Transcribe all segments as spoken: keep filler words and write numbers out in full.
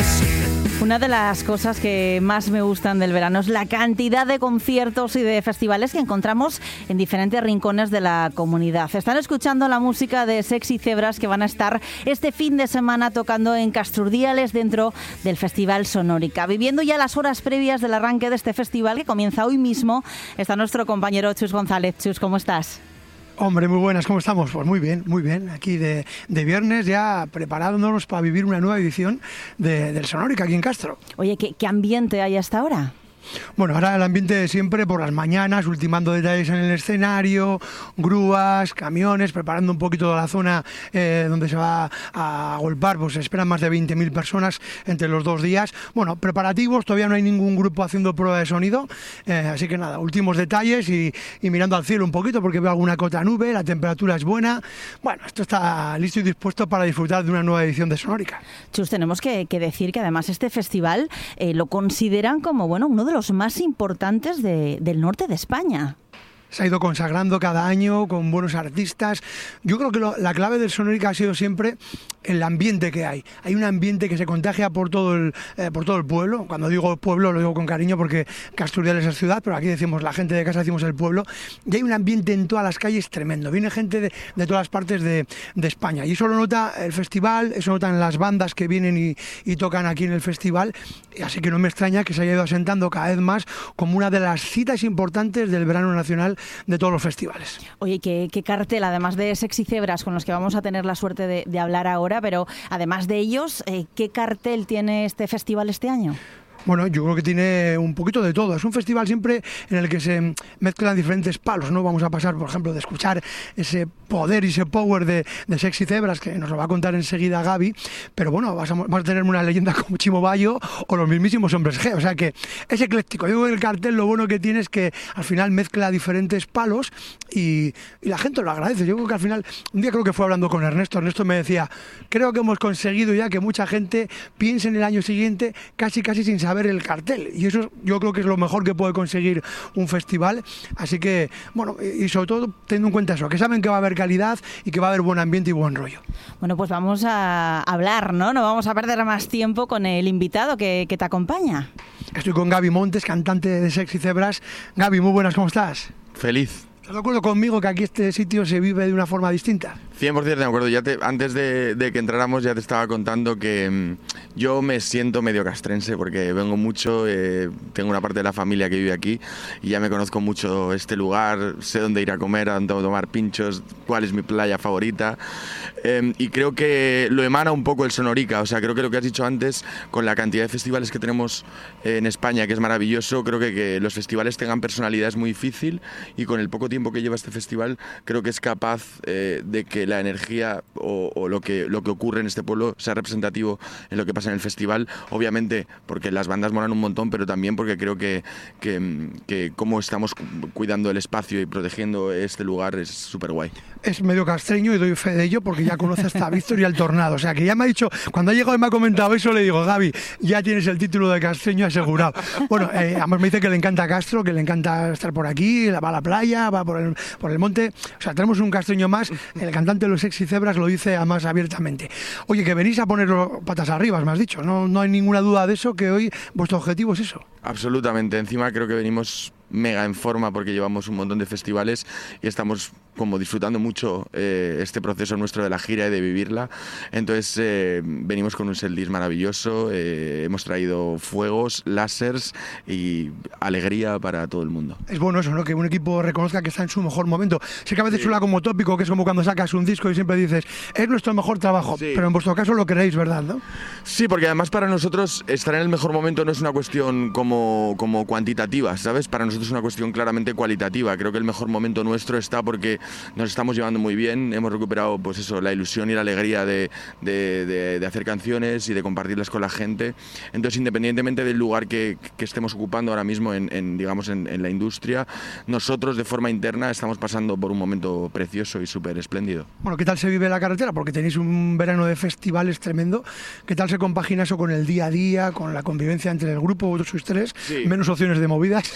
Una de las cosas que más me gustan del verano es la cantidad de conciertos y de festivales que encontramos en diferentes rincones de la comunidad. Están escuchando la música de Sexy Zebras, que van a estar este fin de semana tocando en Castrurdiales dentro del Festival Sonórica. Viviendo ya las horas previas del arranque de este festival, que comienza hoy mismo, está nuestro compañero Chus González. Chus, ¿cómo estás? Hombre, muy buenas, ¿cómo estamos? Pues muy bien, muy bien. Aquí de, de viernes ya preparándonos para vivir una nueva edición de, del Sonórica aquí en Castro. Oye, ¿qué, qué ambiente hay hasta ahora? Bueno, ahora el ambiente de siempre por las mañanas, ultimando detalles en el escenario, grúas, camiones, preparando un poquito de la zona eh, donde se va a golpar, pues se esperan más de veinte mil personas entre los dos días. Bueno, preparativos, todavía no hay ningún grupo haciendo prueba de sonido, eh, así que nada, últimos detalles y, y mirando al cielo un poquito porque veo alguna cota nube, la temperatura es buena. Bueno, esto está listo y dispuesto para disfrutar de una nueva edición de Sonórica. Chus, tenemos que, que decir que además este festival eh, lo consideran como, bueno, uno de los más importantes de, del norte de España. Se ha ido consagrando cada año con buenos artistas. Yo creo que lo, la clave del Sonórica ha sido siempre el ambiente que hay. Hay un ambiente que se contagia por todo el, eh, por todo el pueblo. Cuando digo pueblo lo digo con cariño porque Castrurdiales es ciudad, pero aquí decimos la gente de casa, decimos el pueblo. Y hay un ambiente en todas las calles tremendo. Viene gente de, de todas partes de, de España. Y eso lo nota el festival, eso lo notan las bandas que vienen y, y tocan aquí en el festival. Así que no me extraña que se haya ido asentando cada vez más como una de las citas importantes del verano nacional de todos los festivales. Oye, ¿qué, qué cartel, además de Sexy Zebras, con los que vamos a tener la suerte de, de hablar ahora, pero además de ellos, eh, ¿qué cartel tiene este festival este año? Bueno, yo creo que tiene un poquito de todo. Es un festival siempre en el que se mezclan diferentes palos, ¿no? Vamos a pasar, por ejemplo, de escuchar ese poder y ese power de, de Sexy Zebras, que nos lo va a contar enseguida Gaby, pero bueno, vas a, vas a tener una leyenda como Chimo Bayo o los mismísimos Hombres G, o sea que es ecléctico. Yo creo que el cartel lo bueno que tiene es que al final mezcla diferentes palos y, y la gente lo agradece. Yo creo que al final, un día creo que fue hablando con Ernesto, Ernesto me decía, creo que hemos conseguido ya que mucha gente piense en el año siguiente casi casi sin saber ver el cartel, y eso yo creo que es lo mejor que puede conseguir un festival. Así que, bueno, y sobre todo teniendo en cuenta eso, que saben que va a haber calidad y que va a haber buen ambiente y buen rollo. Bueno, pues vamos a hablar, ¿no? No vamos a perder más tiempo con el invitado que, que te acompaña. Estoy con Gaby Montes, cantante de Sexy Zebras. Gaby, muy buenas, ¿cómo estás? Feliz. ¿Estás de acuerdo conmigo que aquí este sitio se vive de una forma distinta? cien por ciento de acuerdo. Ya te, antes de, de que entráramos ya te estaba contando que mmm, yo me siento medio castrense porque vengo mucho, eh, tengo una parte de la familia que vive aquí y ya me conozco mucho este lugar, sé dónde ir a comer, a dónde tomar pinchos, cuál es mi playa favorita, eh, y creo que lo emana un poco el Sonórica. O sea, creo que lo que has dicho antes, con la cantidad de festivales que tenemos en España, que es maravilloso, creo que que los festivales tengan personalidad es muy difícil, y con el poco tiempo que lleva este festival creo que es capaz eh, de que la energía o, o lo que lo que ocurre en este pueblo sea representativo en lo que pasa en el festival, obviamente porque las bandas molan un montón, pero también porque creo que, que, que cómo estamos cuidando el espacio y protegiendo este lugar es súper guay. Es medio castreño y doy fe de ello porque ya conoce hasta Víctor y al Tornado, o sea que ya me ha dicho, cuando ha llegado y me ha comentado eso, le digo, Gaby, ya tienes el título de castreño asegurado. Bueno, eh, además me dice que le encanta Castro, que le encanta estar por aquí, va a la playa, va por el, por el monte, o sea, tenemos un castreño más. El cantante de los Sexy Zebras lo dice más abiertamente. Oye, que venís a poner patas arriba, me has dicho, no, no hay ninguna duda de eso, que hoy vuestro objetivo es eso. Absolutamente, encima creo que venimos mega en forma porque llevamos un montón de festivales y estamos como disfrutando mucho eh, este proceso nuestro de la gira y de vivirla. Entonces eh, venimos con un setlist maravilloso, eh, hemos traído fuegos, lásers y alegría para todo el mundo. Es bueno eso, ¿no? Que un equipo reconozca que está en su mejor momento. Sé que a veces sí. Suena como tópico, que es como cuando sacas un disco y siempre dices, es nuestro mejor trabajo, sí. Pero en vuestro caso lo queréis, ¿verdad? ¿No? Sí, porque además para nosotros estar en el mejor momento no es una cuestión como, como cuantitativa, ¿sabes? Para nosotros es una cuestión claramente cualitativa. Creo que el mejor momento nuestro está porque nos estamos llevando muy bien, hemos recuperado pues eso, la ilusión y la alegría de, de, de, de hacer canciones y de compartirlas con la gente. Entonces, independientemente del lugar que, que estemos ocupando ahora mismo en, en, digamos, en, en la industria, nosotros de forma interna estamos pasando por un momento precioso y súper espléndido. Bueno, ¿qué tal se vive la carretera? Porque tenéis un verano de festivales tremendo. ¿Qué tal se compagina eso con el día a día, con la convivencia entre el grupo, vosotros sois tres, sí. Menos opciones de movidas? Sí.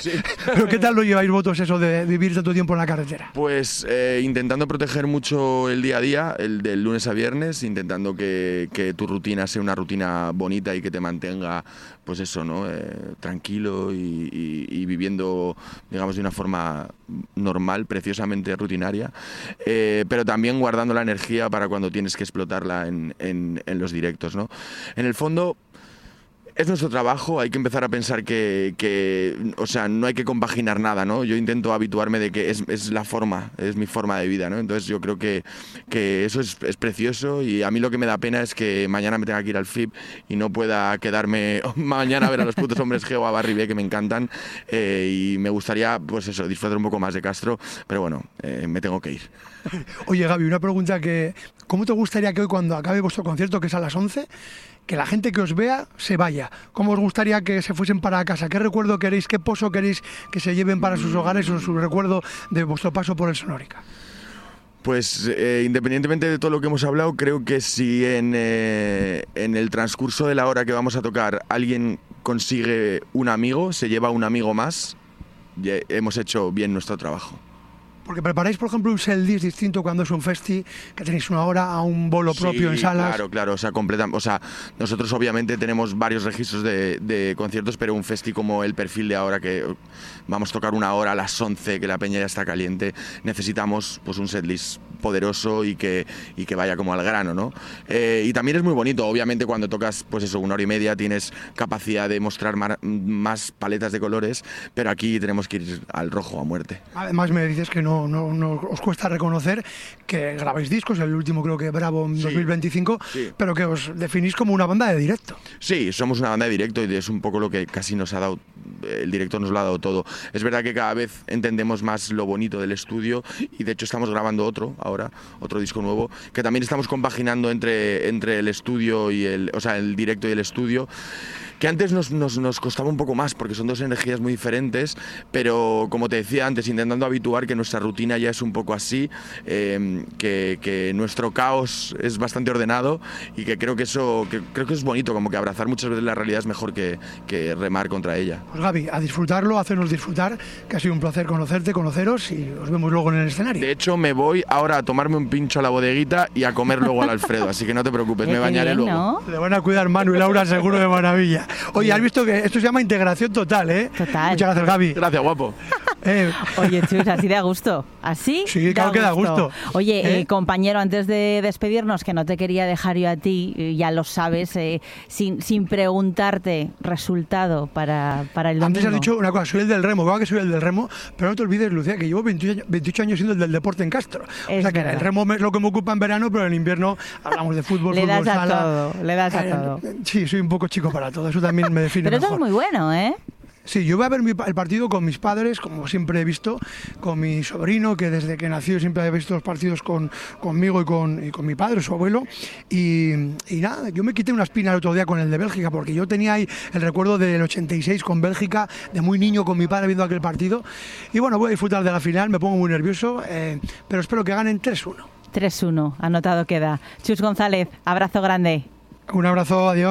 Pero ¿qué tal lo lleváis vosotros eso de vivir tanto tiempo en la carretera? Pues eh, intentando proteger mucho el día a día, el del lunes a viernes, intentando que, que tu rutina sea una rutina bonita y que te mantenga, pues eso, ¿no? Eh, tranquilo y, y, y viviendo, digamos, de una forma normal, preciosamente rutinaria, eh, pero también guardando la energía para cuando tienes que explotarla en, en, en los directos, ¿no? En el fondo, es nuestro trabajo, hay que empezar a pensar que, que, o sea, no hay que compaginar nada, ¿no? Yo intento habituarme de que es, es la forma, es mi forma de vida, ¿no? Entonces yo creo que, que eso es, es precioso y a mí lo que me da pena es que mañana me tenga que ir al F I B y no pueda quedarme mañana a ver a los putos hombres G o a Barry B, que me encantan, eh, y me gustaría, pues eso, disfrutar un poco más de Castro, pero bueno, eh, me tengo que ir. Oye, Gaby, una pregunta que... ¿Cómo te gustaría que hoy, cuando acabe vuestro concierto, que es a las once, que la gente que os vea se vaya? ¿Cómo os gustaría que se fuesen para casa? ¿Qué recuerdo queréis, qué pozo queréis que se lleven para sus hogares o su recuerdo de vuestro paso por el Sonórica? Pues eh, independientemente de todo lo que hemos hablado, creo que si en, eh, en el transcurso de la hora que vamos a tocar alguien consigue un amigo, se lleva un amigo más, ya hemos hecho bien nuestro trabajo. Porque preparáis, por ejemplo, un setlist distinto cuando es un festi, que tenéis una hora a un bolo propio sí, en salas. Claro, claro, o sea, completan, o sea, nosotros obviamente tenemos varios registros de, de conciertos, pero un festi como el perfil de ahora, que vamos a tocar una hora a las once, que la peña ya está caliente, necesitamos pues un setlist poderoso y que, y que vaya como al grano, ¿no? Eh, y también es muy bonito, obviamente cuando tocas pues eso, una hora y media tienes capacidad de mostrar mar, más paletas de colores, pero aquí tenemos que ir al rojo a muerte. Además me dices que no, no, no os cuesta reconocer que grabáis discos, el último creo que Bravo en sí, dos mil veinticinco, sí. Pero que os definís como una banda de directo. Sí, somos una banda de directo y es un poco lo que casi nos ha dado, el directo nos lo ha dado todo. Es verdad que cada vez entendemos más lo bonito del estudio y de hecho estamos grabando otro ahora, otro disco nuevo, que también estamos compaginando entre, entre el estudio y el, o sea, el directo y el estudio, que antes nos, nos, nos costaba un poco más porque son dos energías muy diferentes, pero como te decía antes, intentando habituar que nuestra rutina ya es un poco así, eh, que, que nuestro caos es bastante ordenado y que creo que eso que, creo que es bonito, como que abrazar muchas veces la realidad es mejor que, que remar contra ella. Pues Gaby, a disfrutarlo, a hacernos disfrutar, que ha sido un placer conocerte, conoceros y os vemos luego en el escenario. De hecho, me voy ahora a tomarme un pincho a la bodeguita y a comer luego al Alfredo, así que no te preocupes, me bañaré bien, luego. ¿No? Le van a cuidar Manu y Laura seguro de maravilla. Oye, has visto que esto se llama integración total, ¿eh? Total. Muchas gracias, Gaby. Gracias, guapo. Eh. Oye, Chus, así da gusto. ¿Así? Sí, claro que da gusto. Oye, ¿Eh? Eh, compañero, antes de despedirnos, que no te quería dejar yo a ti, eh, ya lo sabes, eh, sin, sin preguntarte resultado para, para el domingo. Antes has dicho una cosa, soy el del remo, claro que soy el del remo, pero no te olvides, Lucía, que llevo veintiocho años siendo el del deporte en Castro. Es o sea que verdad. El remo es lo que me ocupa en verano, pero en invierno hablamos de fútbol, le fútbol das a sala. todo, le das a eh, todo. Sí, soy un poco chico para todo, eso también me define Pero mejor. eso es muy bueno, ¿eh? Sí, yo voy a ver mi, el partido con mis padres, como siempre he visto, con mi sobrino, que desde que nació siempre ha visto los partidos con, conmigo y con, y con mi padre, su abuelo. Y, y nada, yo me quité una espina el otro día con el de Bélgica, porque yo tenía ahí el recuerdo del ochenta y seis con Bélgica, de muy niño con mi padre viendo aquel partido. Y bueno, voy a disfrutar de la final, me pongo muy nervioso, eh, pero espero que ganen tres uno. tres uno, anotado queda. Chus González, abrazo grande. Un abrazo, adiós.